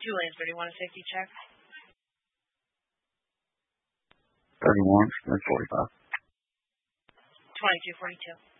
Williamsburg, do you want a safety check? 31, 45. 2242.